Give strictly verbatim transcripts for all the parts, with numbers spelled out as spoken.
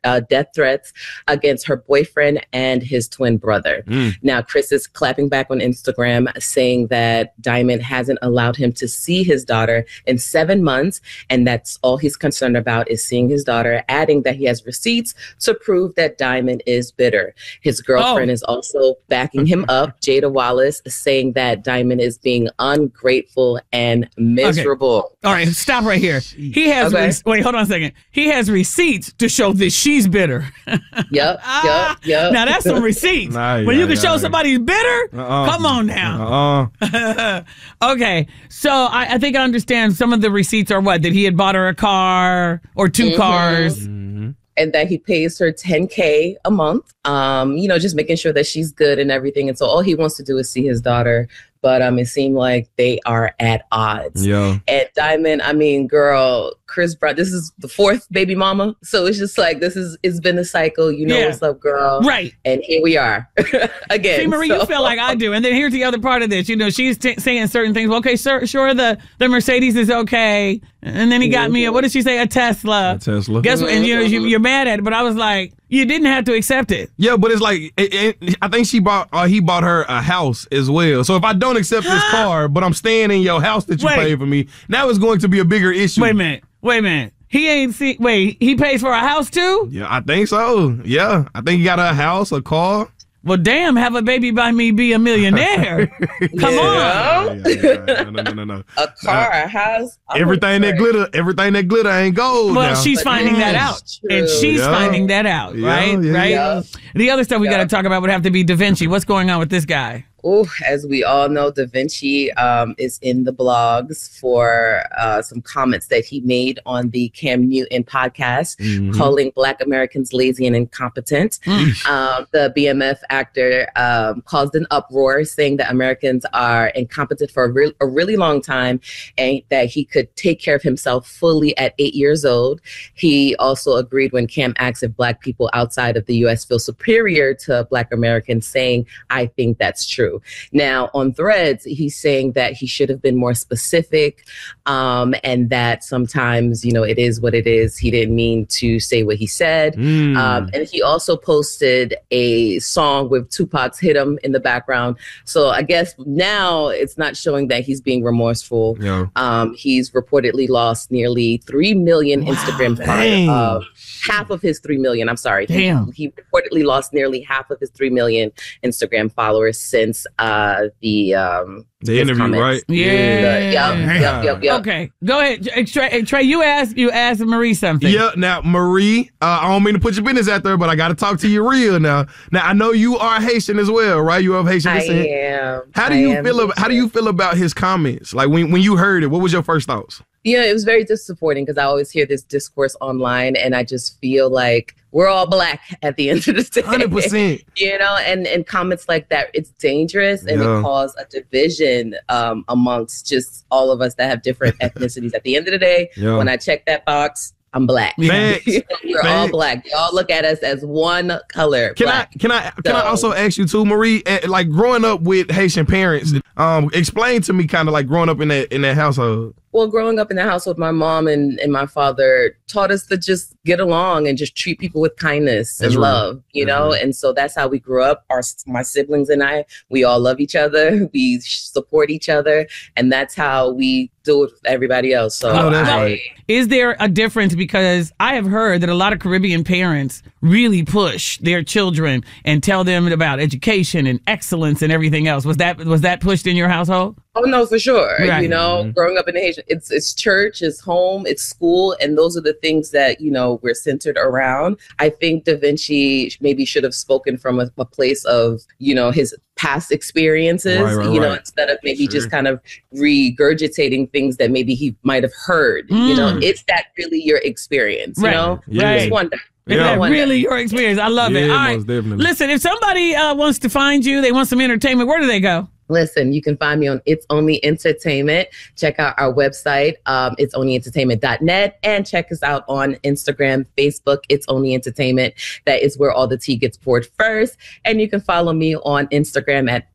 uh, death threats against her boyfriend and his twin brother. Mm. Now, Chris is clapping back on Instagram, saying that Diamond hasn't allowed him to see his daughter in seven months, and that's all he's concerned about is seeing his daughter, adding that he has receipts to prove that Diamond is bitter. His girlfriend oh. is also backing him up, Jada Wallace, saying that Diamond is being ungrateful and miserable. Okay. All right, stop right here. He has okay. re- wait, hold on a second. He has receipts to show that she's bitter. Yep, ah, yep, yep. Now that's some receipts. Nah, when yeah, you can yeah, show yeah. somebody's bitter, uh-uh. come on now. Uh-uh. Okay, so I, I think I understand some of the receipts are what? That he had bought her a car or two mm-hmm. cars. Mm-hmm. And that he pays her ten K a month, um, you know, just making sure that she's good and everything. And so all he wants to do is see his daughter. But um, it seemed like they are at odds. Yeah. And Diamond, I mean, girl, Chris Brown, this is the fourth baby mama. So it's just like, this is, it's been a cycle. You know yeah. what's up, girl. Right. And here we are again. See, Marie, so. You feel like I do. And then here's the other part of this. You know, she's t- saying certain things. Well, okay, sir, sure, the, the Mercedes is okay. And then he got mm-hmm. me, a, what did she say? A Tesla. A Tesla. Guess what? And you know, you, you're mad at it. But I was like, you didn't have to accept it. Yeah, but it's like, it, it, I think she bought, uh, he bought her a house as well. So if I don't accept this car, but I'm staying in your house that you wait. paid for me, now it's going to be a bigger issue. Wait a minute. Wait a minute. He ain't see. Wait, he pays for a house too? Yeah, I think so. Yeah, I think he got a house, a car. Well, damn, have a baby by me, be a millionaire. Come yeah. on. Yeah, yeah, yeah. No, no, no, no. A car, uh, a house. I'm everything that glitter, everything that glitter ain't gold. Well, now. she's but finding that out. True. And she's yeah. finding that out, yeah, right? Yeah, right? Yeah. The other stuff we yeah. got to talk about would have to be Da Vinci. What's going on with this guy? Oh, as we all know, Da Vinci um, is in the blogs for uh, some comments that he made on the Cam Newton podcast, mm-hmm. calling Black Americans lazy and incompetent. Mm. Um, the B M F actor um, caused an uproar, saying that Americans are incompetent for a, re- a really long time and that he could take care of himself fully at eight years old. He also agreed when Cam asked if Black people outside of the U S feel superior to Black Americans, saying, I think that's true. Now, on Threads, he's saying that he should have been more specific um, and that sometimes, you know, it is what it is. He didn't mean to say what he said. Mm. Um, and he also posted a song with Tupac's Hit 'Em in the background. So I guess now it's not showing that he's being remorseful. Yeah. Um, he's reportedly lost nearly three million wow, Instagram followers. Uh, half of his three million, I'm sorry. Damn. He, he reportedly lost nearly half of his three million Instagram followers since uh, the um, the interview, comments. Right? Yeah. The, yep, yep, yep, yep. Okay, go ahead, Trey. Trey, you asked you asked Marie something. Yeah. Now, Marie, uh, I don't mean to put your business out there, but I got to talk to you real now. Now, I know you are Haitian as well, right? You are Haitian descent. I am. How do I you feel about How do you feel about his comments? Like when when you heard it, what was your first thoughts? Yeah, it was very disappointing because I always hear this discourse online, and I just feel like we're all Black at the end of the day. one hundred percent. You know, and, and comments like that, it's dangerous and yeah. it causes a division um, amongst just all of us that have different ethnicities. At the end of the day, yeah. when I check that box, I'm Black. Facts. We're Facts. all Black. They all look at us as one color. Can Black. I can I can so, I also ask you too, Marie? Like growing up with Haitian parents, um, explain to me kind of like growing up in that in that household. Well, growing up in the household, my mom and, and my father taught us to just get along and just treat people with kindness that's and right. love, you that's know? Right. And so that's how we grew up. Our My siblings and I, we all love each other. We support each other. And that's how we do it with everybody else. So oh, that's I, right. Is there a difference? Because I have heard that a lot of Caribbean parents really push their children and tell them about education and excellence and everything else. Was that was that pushed in your household? Oh, no, for sure. Right. You know, Mm-hmm. growing up in the Haitian, it's it's church, it's home, it's school. And those are the things that, you know, we're centered around. I think Da Vinci maybe should have spoken from a, a place of, you know, his past experiences, Right, right, you know, right. instead of maybe Sure. just kind of regurgitating things that maybe he might have heard. Mm. You know, it's that really your experience, you Right. know? Yeah. I just wonder. Is Yeah. that Wonder. really your experience? I love it. Yeah, All right. most definitely. Listen, if somebody uh, wants to find you, they want some entertainment, where do they go? Listen, you can find me on It's Only Entertainment. Check out our website, um, it's only entertainment dot net, and check us out on Instagram, Facebook, It's Only Entertainment. That is where all the tea gets poured first. And you can follow me on Instagram at, at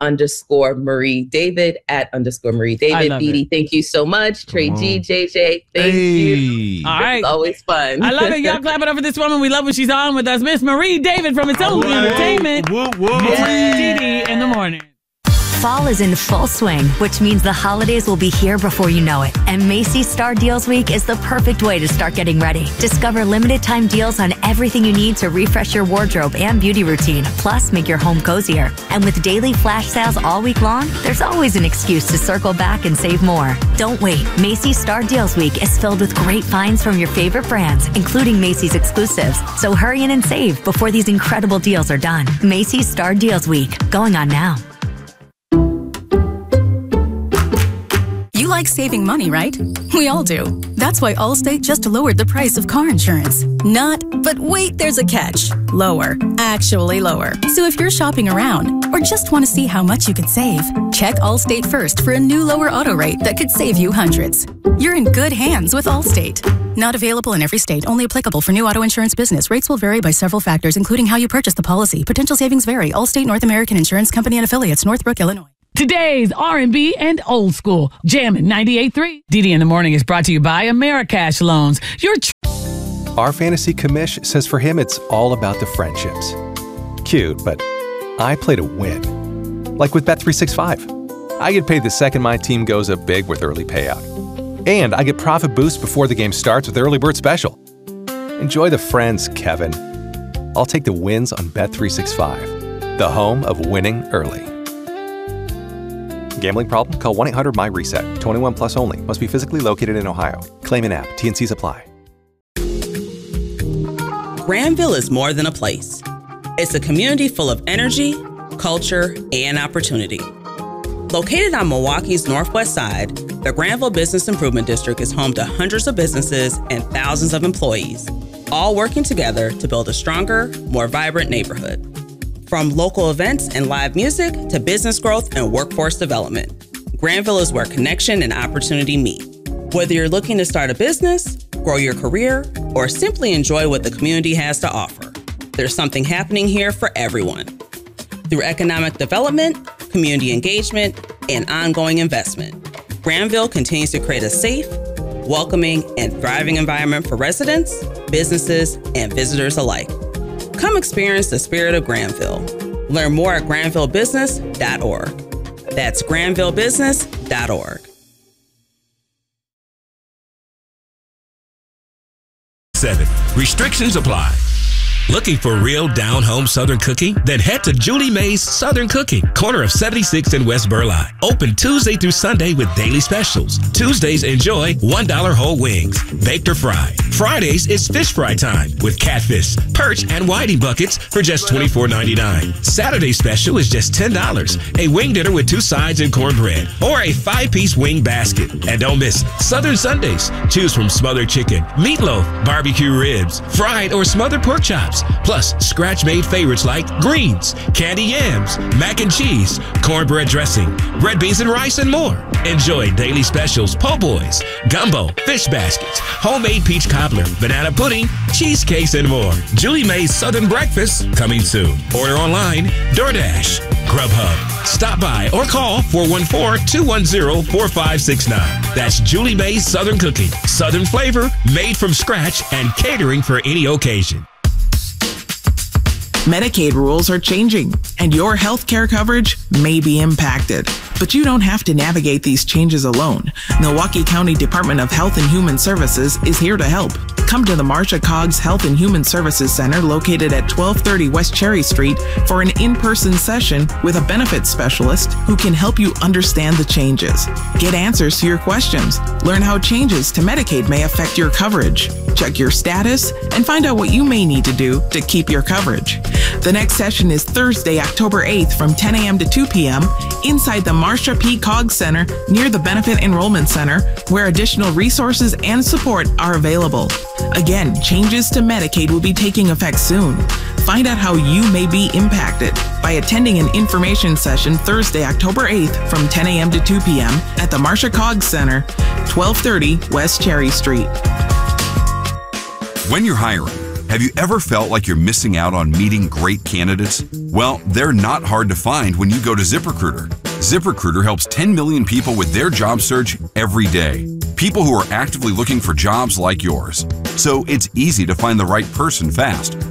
underscore Marie David, at underscore Marie David. Beatty, thank you so much. Trey G, J J, thank hey. you. All right. It's always fun. I love it. Y'all clap it up for this woman. We love when she's on with us. Miss Marie David from It's Only Entertainment. Whoa, whoa. Marie D D in the morning. Fall is in full swing, which means the holidays will be here before you know it. And Macy's Star Deals Week is the perfect way to start getting ready. Discover limited time deals on everything you need to refresh your wardrobe and beauty routine, plus make your home cozier. And with daily flash sales all week long, there's always an excuse to circle back and save more. Don't wait. Macy's Star Deals Week is filled with great finds from your favorite brands, including Macy's exclusives. So hurry in and save before these incredible deals are done. Macy's Star Deals Week, going on now. You like saving money, right? We all do. That's why Allstate just lowered the price of car insurance. Not, but wait, there's a catch. Lower. Actually lower. So if you're shopping around or just want to see how much you could save, check Allstate first for a new lower auto rate that could save you hundreds. You're in good hands with Allstate. Not available in every state. Only applicable for new auto insurance business. Rates will vary by several factors, including how you purchase the policy. Potential savings vary. Allstate North American Insurance Company and Affiliates, Northbrook, Illinois. Today's R and B and old school. Jammin' ninety-eight point three. D D in the Morning is brought to you by Americash Loans. Your tr- Our fantasy commish says for him it's all about the friendships. Cute, but I play to win. Like with Bet three sixty-five. I get paid the second my team goes up big with early payout. And I get profit boosts before the game starts with Early Bird Special. Enjoy the friends, Kevin. I'll take the wins on Bet three sixty-five, the home of winning early. Gambling problem? Call one eight hundred M Y reset. twenty-one plus only. Must be physically located in Ohio. Claim in app. T N Cs apply. Granville is more than a place. It's a community full of energy, culture, and opportunity. Located on Milwaukee's northwest side, the Granville Business Improvement District is home to hundreds of businesses and thousands of employees, all working together to build a stronger, more vibrant neighborhood. From local events and live music to business growth and workforce development, Granville is where connection and opportunity meet. Whether you're looking to start a business, grow your career, or simply enjoy what the community has to offer, there's something happening here for everyone. Through economic development, community engagement, and ongoing investment, Granville continues to create a safe, welcoming, and thriving environment for residents, businesses, and visitors alike. Come experience the spirit of Granville. Learn more at granville business dot org. That's granville business dot org. Seven. Restrictions apply. Looking for real down-home Southern cooking? Then head to Julie Mae's Southern Cooking, corner of seventy-sixth and West Burleigh. Open Tuesday through Sunday with daily specials. Tuesdays, enjoy one dollar whole wings, baked or fried. Fridays, it's fish fry time with catfish, perch, and whiting buckets for just twenty-four ninety-nine. Saturday special is just ten dollars. A wing dinner with two sides and cornbread, or a five-piece wing basket. And don't miss Southern Sundays. Choose from smothered chicken, meatloaf, barbecue ribs, fried or smothered pork chops. Plus, scratch-made favorites like greens, candy yams, mac and cheese, cornbread dressing, red beans and rice, and more. Enjoy daily specials, po' boys, gumbo, fish baskets, homemade peach cobbler, banana pudding, cheesecakes, and more. Julie Mae's Southern Breakfast coming soon. Order online, DoorDash, Grubhub. Stop by or call four one four, two one zero, four five six nine. That's Julie Mae's Southern Cooking. Southern flavor, made from scratch, and catering for any occasion. Medicaid rules are changing, and your health care coverage may be impacted. But you don't have to navigate these changes alone. Milwaukee County Department of Health and Human Services is here to help. Come to the Marsha Coggs Health and Human Services Center located at twelve thirty West Cherry Street for an in-person session with a benefits specialist who can help you understand the changes. Get answers to your questions. Learn how changes to Medicaid may affect your coverage. Check your status and find out what you may need to do to keep your coverage. The next session is Thursday, October eighth from ten a.m. to two p.m. inside the Marsha P. Coggs Center near the Benefit Enrollment Center, where additional resources and support are available. Again, changes to Medicaid will be taking effect soon. Find out how you may be impacted by attending an information session Thursday, October eighth from ten a.m. to two p.m. at the Marsha Coggs Center, twelve thirty West Cherry Street. When you're hiring, Have you ever felt like you're missing out on meeting great candidates? Well, they're not hard to find when you go to ZipRecruiter. ZipRecruiter helps ten million people with their job search every day. People who are actively looking for jobs like yours. So it's easy to find the right person fast.